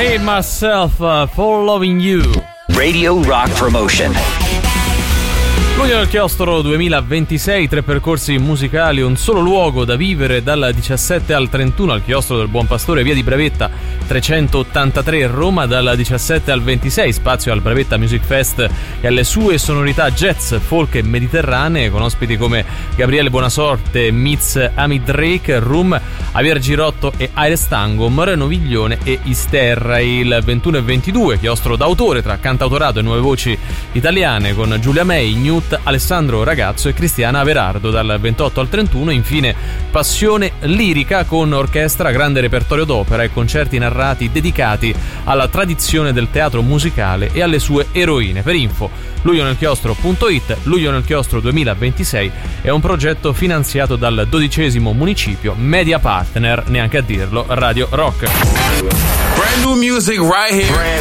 Hate Myself for Loving You. Radio Rock Promotion. Luglio nel chiostro 2026, 3 percorsi musicali, un solo luogo da vivere dal 17 al 31 al chiostro del Buon Pastore, via di Bravetta 383 Roma, dal 17 al 26 spazio al Bravetta Music Fest e alle sue sonorità jazz, folk e mediterranee con ospiti come Gabriele Buonasorte, Miz Ami Drake, Room, Javier Girotto e Aires Tango, Moreno Viglione e Isterra. Il 21 e 22 chiostro d'autore tra cantautorato e nuove voci italiane con Giulia May, Newt, Alessandro Ragazzo e Cristiana Averardo, dal 28 al 31. Infine passione lirica con orchestra, grande repertorio d'opera e concerti narrati dedicati alla tradizione del teatro musicale e alle sue eroine. Per info luglionelchiostro.it. Luglio nel Chiostro 2026 è un progetto finanziato dal 12° municipio, media partner, neanche a dirlo, Radio Rock. Brand new music right here.